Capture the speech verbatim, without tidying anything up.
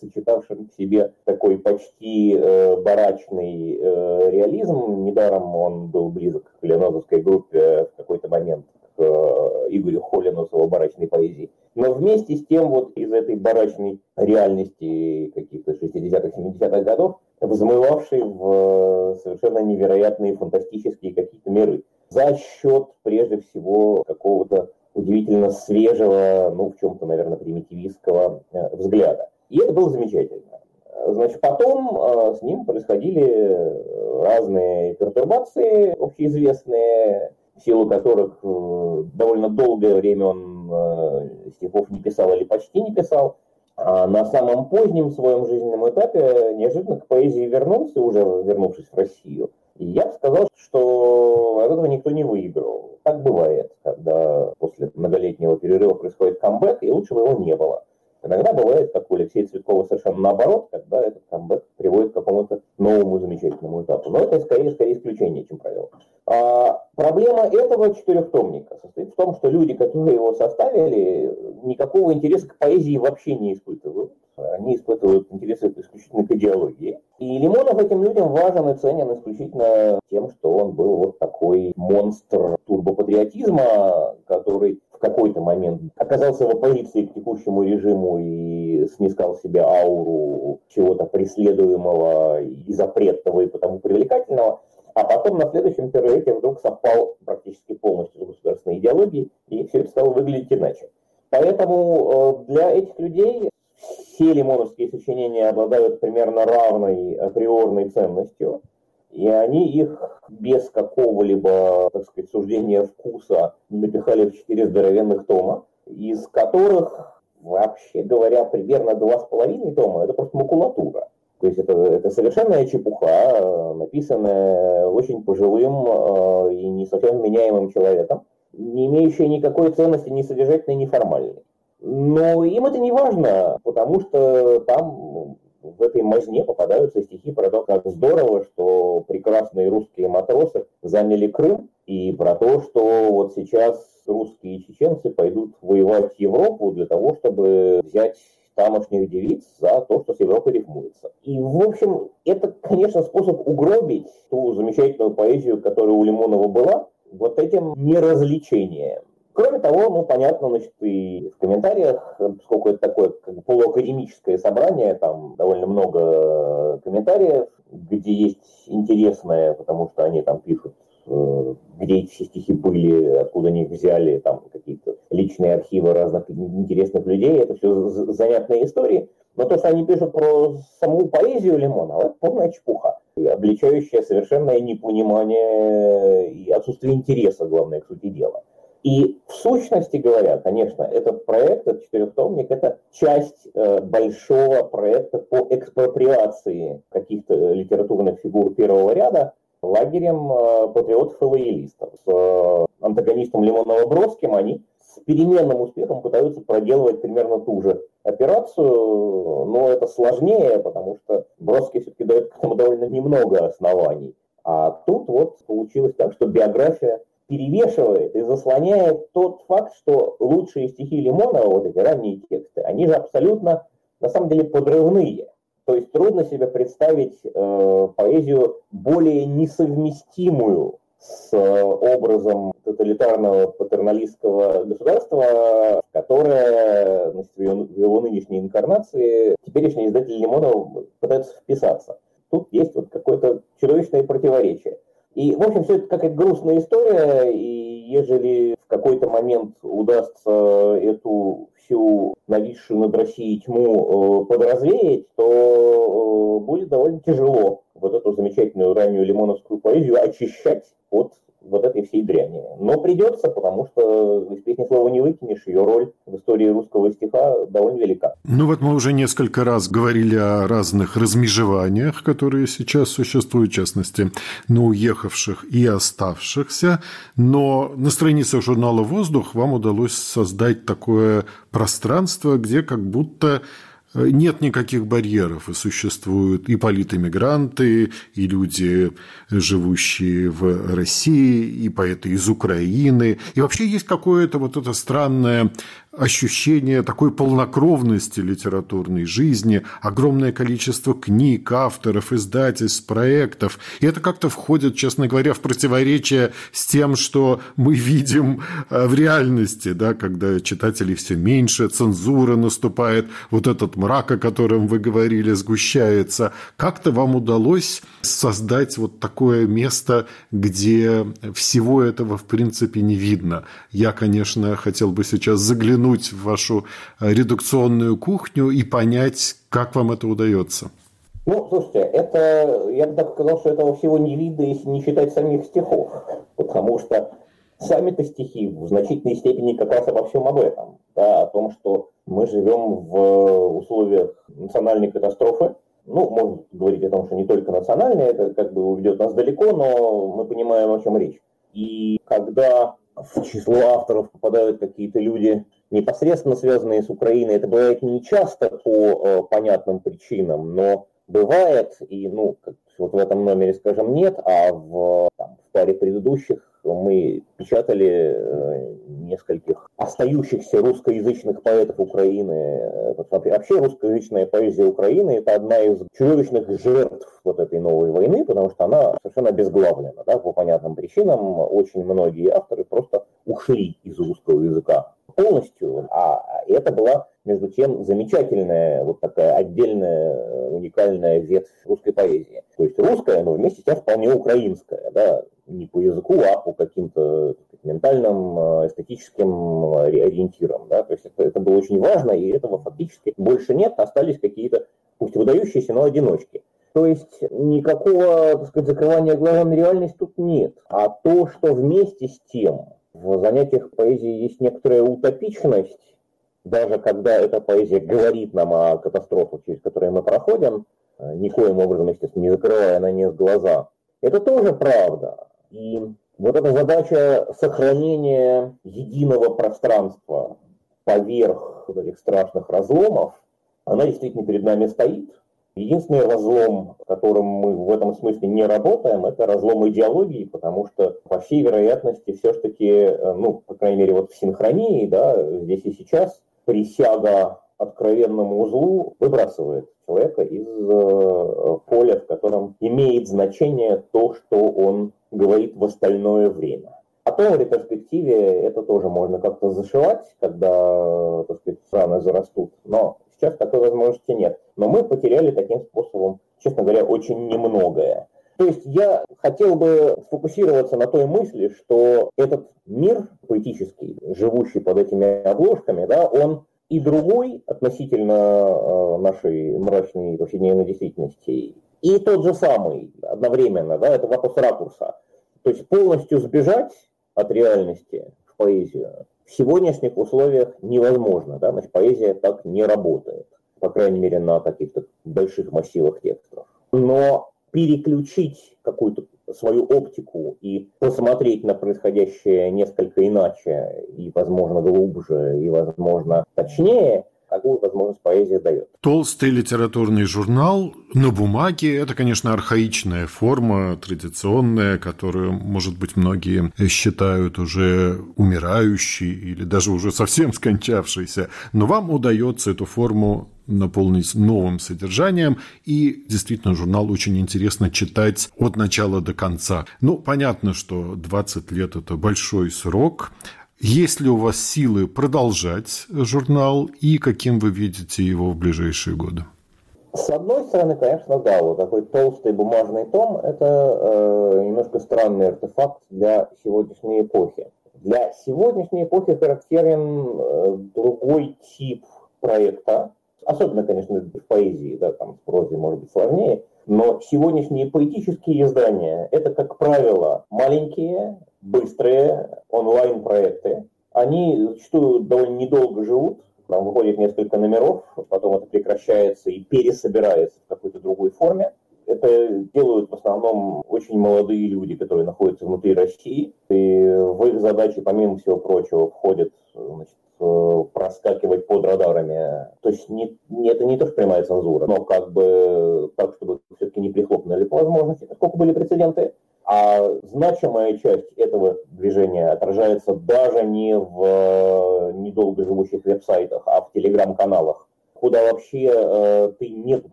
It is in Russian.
сочетавшим в себе такой почти э, барачный э, реализм. Недаром он был близок к ленозовской группе в какой-то момент, к э, Игорю Холину с его барачной поэзией. Но вместе с тем вот из этой барачной реальности каких-то шестидесятых-семидесятых годов взмывавший в совершенно невероятные фантастические какие-то миры. За счет, прежде всего, какого-то удивительно свежего, ну, в чем-то, наверное, примитивистского э, взгляда. И это было замечательно. Значит, потом э, с ним происходили разные пертурбации общеизвестные, в силу которых э, довольно долгое время он э, стихов не писал или почти не писал. А на самом позднем своем жизненном этапе неожиданно к поэзии вернулся, уже вернувшись в Россию. И я бы сказал, что от этого никто не выиграл. Так бывает, когда после многолетнего перерыва происходит камбэк, и лучшего его не было. Иногда бывает, как у Алексея Цветкова, совершенно наоборот, когда этот камбэк приводит к какому-то новому замечательному этапу. Но это скорее, скорее исключение, чем правило. А проблема этого четырехтомника состоит в том, что люди, которые его составили, никакого интереса к поэзии вообще не испытывают. Они испытывают интерес исключительно к идеологии. И Лимонов этим людям важен и ценен исключительно тем, что он был вот такой монстр турбопатриотизма, который в какой-то момент оказался в оппозиции к текущему режиму и снискал себе ауру чего-то преследуемого и запретного, и потому привлекательного. А потом на следующем перерыве вдруг совпал практически полностью с государственной идеологией, и все это стало выглядеть иначе. Поэтому для этих людей все лимоновские сочинения обладают примерно равной априорной ценностью, и они их без какого-либо, так сказать, суждения вкуса напихали в четыре здоровенных тома, из которых, вообще говоря, примерно два с половиной тома – это просто макулатура. То есть это, это совершенная чепуха, написанная очень пожилым э, и не совсем вменяемым человеком, не имеющая никакой ценности ни содержательной, ни формальной. Но им это не важно, потому что там в этой мазне попадаются стихи про то, как здорово, что прекрасные русские матросы заняли Крым, и про то, что вот сейчас русские чеченцы пойдут воевать в Европу для того, чтобы взять тамошних девиц за то, что с Европой рифмуется. И, в общем, это, конечно, способ угробить ту замечательную поэзию, которая у Лимонова была, вот этим неразвлечением. Кроме того, ну, понятно, значит, и в комментариях, поскольку это такое как бы полуакадемическое собрание, там довольно много комментариев, где есть интересное, потому что они там пишут, где эти все стихи были, откуда они их взяли, там какие-то личные архивы разных интересных людей, это все занятные истории. Но то, что они пишут про саму поэзию Лимонова, это полная чепуха, обличающая совершенное непонимание и отсутствие интереса, главное, к сути дела. И в сущности говоря, конечно, этот проект, этот четырехтомник, это часть э, большого проекта по экспроприации каких-то литературных фигур первого ряда лагерем э, патриотов и лоялистов. С э, антагонистом Лимонова Бродским они с переменным успехом пытаются проделывать примерно ту же операцию, но это сложнее, потому что Бродский все-таки дает к этому довольно немного оснований. А тут вот получилось так, что биография перевешивает и заслоняет тот факт, что лучшие стихи Лимонова, вот эти ранние тексты, они же абсолютно, на самом деле, подрывные. То есть трудно себе представить э, поэзию более несовместимую с э, образом тоталитарного патерналистского государства, которое, значит, в, его, в его нынешней инкарнации теперешний издатель Лимонова пытается вписаться. Тут есть вот какое-то чудовищное противоречие. И, в общем, все это какая-то грустная история, и ежели в какой-то момент удастся эту всю нависшую над Россией тьму подразвеять, то будет довольно тяжело вот эту замечательную раннюю лимоновскую поэзию очищать от вот этой всей дряни. Но придется, потому что из песни слова не выкинешь, ее роль в истории русского стиха довольно велика. Ну вот мы уже несколько раз говорили о разных размежеваниях, которые сейчас существуют, в частности, на уехавших и оставшихся, но на страницах журнала «Воздух» вам удалось создать такое пространство, где как будто нет никаких барьеров, и существуют и политэмигранты, и люди, живущие в России, и поэты из Украины. И вообще есть какое-то вот это странное ощущение такой полнокровности литературной жизни, огромное количество книг, авторов, издательств, проектов. И это как-то входит, честно говоря, в противоречие с тем, что мы видим в реальности, да, когда читателей все меньше, цензура наступает, вот этот мрак, о котором вы говорили, сгущается. Как-то вам удалось создать вот такое место, где всего этого, в принципе, не видно? Я, конечно, хотел бы сейчас заглянуть в вашу редакционную кухню и понять, как вам это удается. Ну, слушайте, это, я бы так сказал, что этого всего не видно, если не считать самих стихов, потому что сами-то стихи в значительной степени как раз обо всем об этом, да, о том, что мы живем в условиях национальной катастрофы. Ну, можно говорить о том, что не только национальная, это как бы уведет нас далеко, но мы понимаем, о чем речь. И когда в число авторов попадают какие-то люди, непосредственно связанные с Украиной, это бывает не часто по э, понятным причинам, но бывает, и ну, как, вот в этом номере, скажем, нет, а в, там, в паре предыдущих мы печатали э, нескольких остающихся русскоязычных поэтов Украины. Вообще русскоязычная поэзия Украины – это одна из чудовищных жертв вот этой новой войны, потому что она совершенно обезглавлена. Да, по понятным причинам очень многие авторы просто ушли из русского языка полностью, а это была, между тем, замечательная вот такая отдельная уникальная ветвь русской поэзии. То есть русская, но вместе с тем вполне украинская, да, не по языку, а по каким-то ментальным, эстетическим ориентирам. Да? То есть это, это было очень важно, и этого фактически больше нет, остались какие-то, пусть выдающиеся, но одиночки. То есть никакого, так сказать, закрывания глаза на реальность тут нет. А то, что вместе с тем в занятиях поэзии есть некоторая утопичность, даже когда эта поэзия говорит нам о катастрофах, через которые мы проходим, никоим образом, естественно, не закрывая на них глаза, это тоже правда. И вот эта задача сохранения единого пространства поверх вот этих страшных разломов, она действительно перед нами стоит. Единственный разлом, с которым мы в этом смысле не работаем, это разлом идеологии, потому что, по всей вероятности, все-таки, ну, по крайней мере, вот в синхронии, да, здесь и сейчас, присяга откровенному злу выбрасывает человека из э, поля, в котором имеет значение то, что он говорит в остальное время. Потом в ретроспективе это тоже можно как-то зашивать, когда, так сказать, раны зарастут, но сейчас такой возможности нет. Но мы потеряли таким способом, честно говоря, очень немногое. То есть я хотел бы сфокусироваться на той мысли, что этот мир поэтический, живущий под этими обложками, да, он и другой относительно э, нашей мрачной повседневной действительности, и тот же самый одновременно, да, это вопрос ракурса. То есть полностью сбежать от реальности в поэзию в сегодняшних условиях невозможно, да, значит, поэзия так не работает, по крайней мере на каких-то больших массивах текстов. Но переключить какую-то свою оптику и посмотреть на происходящее несколько иначе, и, возможно, глубже, и, возможно, точнее, какую возможность поэзия дает. Толстый литературный журнал на бумаге – это, конечно, архаичная форма, традиционная, которую, может быть, многие считают уже умирающей или даже уже совсем скончавшейся. Но вам удается эту форму наполнить новым содержанием, и действительно журнал очень интересно читать от начала до конца. Ну, понятно, что двадцать лет – это большой срок. Есть ли у вас силы продолжать журнал и каким вы видите его в ближайшие годы? С одной стороны, конечно, да, вот такой толстый бумажный том – это э, немножко странный артефакт для сегодняшней эпохи. Для сегодняшней эпохи характерен э, другой тип проекта, особенно, конечно, в поэзии, да, там в прозе может быть сложнее, но сегодняшние поэтические издания – это, как правило, маленькие, быстрые онлайн-проекты. Они зачастую довольно недолго живут, там выходит несколько номеров, потом это прекращается и пересобирается в какой-то другой форме. Это делают в основном очень молодые люди, которые находятся внутри России, и в их задачи, помимо всего прочего, входит, значит, проскакивать под радарами. То есть не, не, это не то, что прямая цензура, но как бы так, чтобы все-таки не прихлопнули по возможности, поскольку были прецеденты. А значимая часть этого движения отражается даже не в недолго живущих веб-сайтах, а в телеграм-каналах, куда вообще э, ты не